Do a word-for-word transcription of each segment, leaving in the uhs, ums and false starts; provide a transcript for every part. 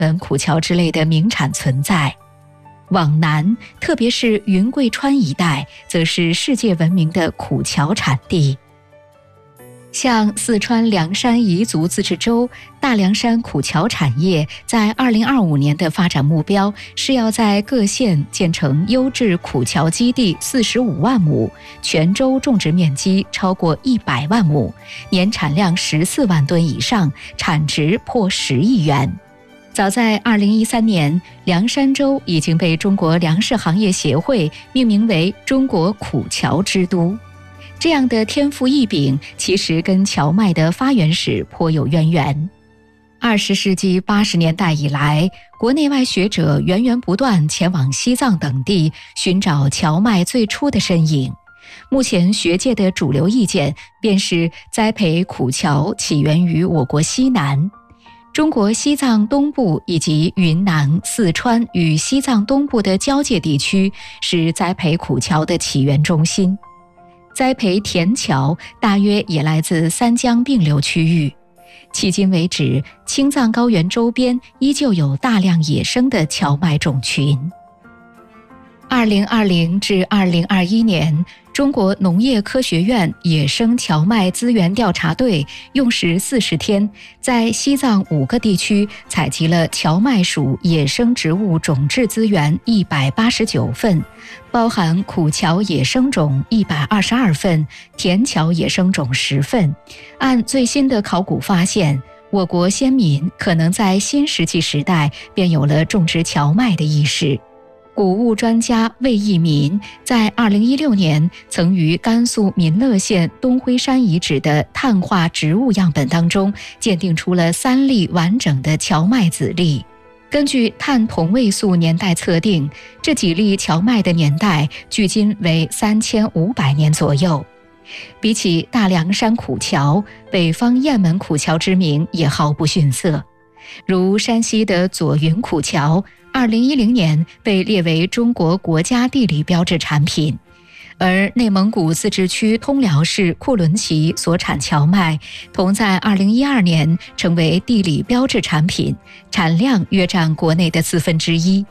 门苦荞之类的名产存在。往南，特别是云贵川一带，则是世界闻名的苦荞产地。像四川凉山彝族自治州大凉山苦荞产业在二零二五年的发展目标是要在各县建成优质苦荞基地四十五万亩，全州种植面积超过一百万亩，年产量十四万吨以上，产值破十亿元。早在二零一三年，凉山州已经被中国粮食行业协会命名为中国苦荞之都。这样的天赋异禀，其实跟荞麦的发源史颇有渊源。二十世纪八十年代以来，国内外学者源源不断前往西藏等地寻找荞麦最初的身影。目前学界的主流意见便是栽培苦荞起源于我国西南。中国西藏东部以及云南、四川与西藏东部的交界地区是栽培苦荞的起源中心。栽培甜荞大约也来自三江并流区域。迄今为止，青藏高原周边依旧有大量野生的荞麦种群。二零二零至二零二一年，中国农业科学院野生荞麦资源调查队用时四十天，在西藏五个地区采集了荞麦属野生植物种质资源一百八十九份，包含苦荞野生种一百二十二份，甜荞野生种十份。按最新的考古发现，我国先民可能在新石器时代便有了种植荞麦的意识。古物专家魏义民在二零一六年曾于甘肃民乐县东辉山遗址的碳化植物样本当中鉴定出了三粒完整的荞麦籽粒。根据碳同位素年代测定，这几粒荞麦的年代距今为三千五百年左右。比起大凉山苦荞，北方雁门苦荞之名也毫不逊色。如山西的左云苦荞，二零一零年被列为中国国家地理标志产品，而内蒙古自治区通辽市库伦旗所产荞麦，同在二零一二年成为地理标志产品，产量约占国内的四分之一。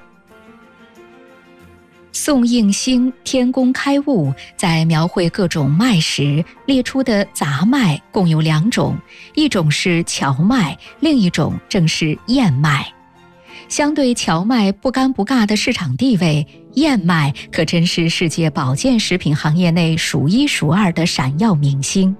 宋应星《天工开物》在描绘各种麦时列出的杂麦共有两种，一种是荞麦，另一种正是燕麦。相对荞麦不尴不尬的市场地位，燕麦可真是世界保健食品行业内数一数二的闪耀明星。